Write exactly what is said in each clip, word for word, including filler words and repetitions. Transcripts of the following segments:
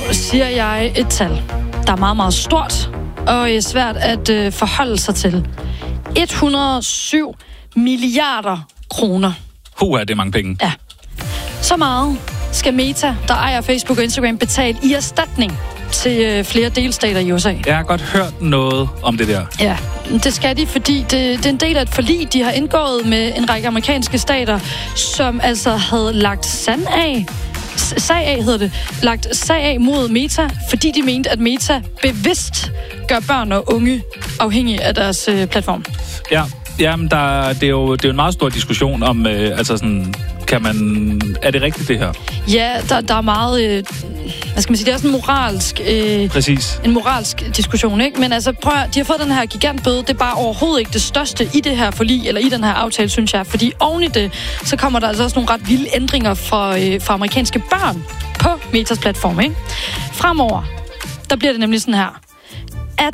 siger jeg et tal, der er meget, meget stort og er svært at øh, forholde sig til. et hundrede og syv milliarder kroner. Huha, det er mange penge. Ja. Så meget skal Meta, der ejer Facebook og Instagram, betale i erstatning til øh, flere delstater i U S A. Jeg har godt hørt noget om det der. Ja, det skal de, fordi det, det er en del af et forlig, de har indgået med en række amerikanske stater, som altså havde lagt sand af, sag af hedder det, lagt sag af mod Meta, fordi de mente, at Meta bevidst gør børn og unge afhængige af deres øh, platform. Ja, jamen, der, det, er jo, det er jo en meget stor diskussion om, øh, altså sådan, kan man, er det rigtigt det her? Ja, der, der er meget, øh, hvad skal man sige, det er sådan en moralsk, øh, Præcis. en moralsk diskussion, ikke? Men altså, prøv at, de har fået den her gigantbøde, det er bare overhovedet ikke det største i det her forlig, eller i den her aftale, synes jeg, fordi oven i det, så kommer der altså også nogle ret vilde ændringer for, øh, for amerikanske børn på Metas platform, ikke? Fremover, der bliver det nemlig sådan her, at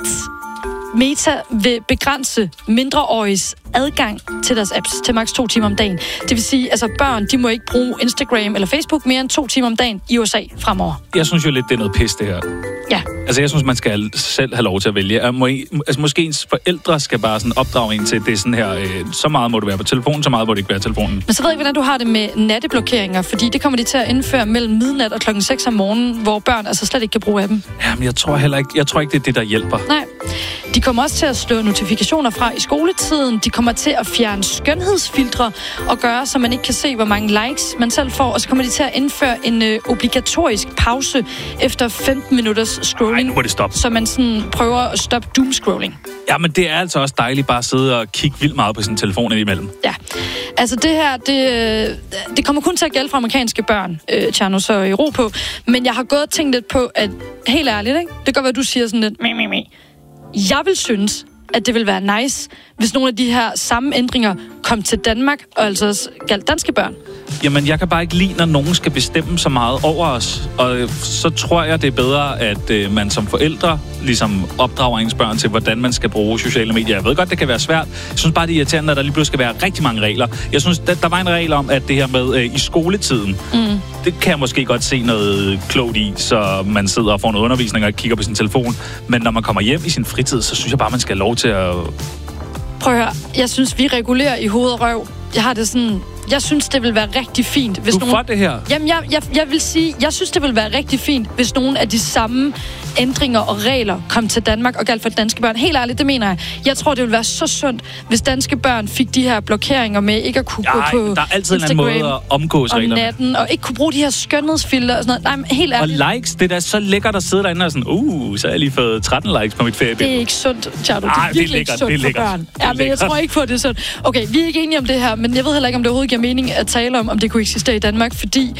Meta vil begrænse mindreåriges adgang til deres apps til maks to timer om dagen. Det vil sige, altså børn, de må ikke bruge Instagram eller Facebook mere end to timer om dagen i U S A fremover. Jeg synes jo lidt, det er noget pis, det her. Ja. Altså, jeg synes, man skal selv have lov til at vælge. Må, altså, måske ens forældre skal bare sådan opdrage en til, det er sådan her, øh, så meget må du være på telefonen, så meget må du ikke være på telefonen. Men så ved jeg ikke, hvordan du har det med natteblokeringer, fordi det kommer de til at indføre mellem midnat og klokken seks om morgenen, hvor børn altså slet ikke kan bruge appen. Jamen, jeg tror heller ikke, jeg tror ikke, det er det, der hjælper. Nej. De kommer også til at slå notifikationer fra i skoletiden. De kommer til at fjerne skønhedsfiltre og gøre, så man ikke kan se, hvor mange likes man selv får. Og så kommer de til at indføre en ø, obligatorisk pause efter femten minutters scrolling. Ej, nu må det stoppe. Så man sådan prøver at stoppe doomscrolling. Ja, men det er altså også dejligt bare at sidde og kigge vildt meget på sin telefon indimellem. Ja, altså det her, det, det kommer kun til at gælde for amerikanske børn, øh, Tjerno, så i ro på. Men jeg har gået og tænkt lidt på, at helt ærligt, ikke? Det kan godt være, du siger sådan lidt, mi, mi, mi. Jeg vil synes, at det vil være nice, hvis nogle af de her samme ændringer kom til Danmark, og altså også galt danske børn. Jamen, jeg kan bare ikke lide, når nogen skal bestemme så meget over os. Og så tror jeg, det er bedre, at øh, man som forældre ligesom opdrager ens børn til, hvordan man skal bruge sociale medier. Jeg ved godt, det kan være svært. Jeg synes bare, det er irriterende, at der lige pludselig skal være rigtig mange regler. Jeg synes, der, der var en regel om, at det her med øh, i skoletiden, mm. det kan jeg måske godt se noget klogt i, så man sidder og får noget undervisning og kigger på sin telefon. Men når man kommer hjem i sin fritid, så synes jeg bare, man skal have lov til at... Prøv at høre, jeg synes, vi regulerer i hoved og røv. Jeg har det sådan... Jeg synes, det vil være rigtig fint, hvis du nogen... får det her? Jamen, jeg, jeg, jeg vil sige, jeg synes, det vil være rigtig fint, hvis nogle af de samme ændringer og regler kom til Danmark og galt for danske børn. Helt ærligt, det mener jeg. Jeg tror, det ville være så sundt, hvis danske børn fik de her blokeringer med ikke at kunne Ej, gå på der er altid Instagram en anden måde at omgås om reglerne. natten, og ikke kunne bruge de her skønhedsfilter og sådan noget. Nej, men helt ærligt. Og likes, det er da så lækkert at sidde derinde og sådan, uh, så har jeg lige fået tretten likes på mit feriebillede. Det er ikke sundt, Tjerno. Det er Ej, virkelig det er lækkert, ikke sundt det er for børn. Det Ja, er men jeg tror ikke på, at det er sundt. Okay, vi er ikke enige om det her, men jeg ved heller ikke, om det overhovedet giver mening at tale om, om det kunne eksistere i Danmark, fordi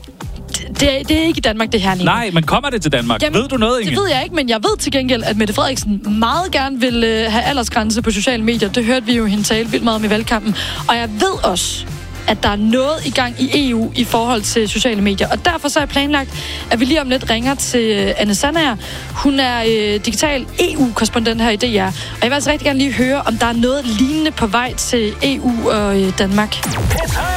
det er, det er ikke i Danmark, det her lige. Nej, men kommer det til Danmark? Jamen, ved du noget, Inge? Det ved jeg ikke, men jeg ved til gengæld, at Mette Frederiksen meget gerne vil øh, have aldersgrænse på sociale medier. Det hørte vi jo hende tale vildt meget om i valgkampen. Og jeg ved også, at der er noget i gang i E U i forhold til sociale medier. Og derfor så er jeg planlagt, at vi lige om lidt ringer til øh, Anne Sandager. Hun er øh, digital E U-korrespondent her i D R. Og jeg vil altså rigtig gerne lige høre, om der er noget lignende på vej til E U og øh, Danmark.